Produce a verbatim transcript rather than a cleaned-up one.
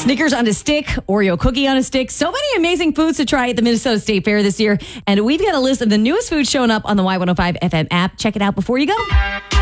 Snickers on a stick, Oreo cookie on a stick. So many amazing foods to try at the Minnesota State Fair this year. And we've got a list of the newest foods showing up on the Y one oh five F M app. Check it out before you go.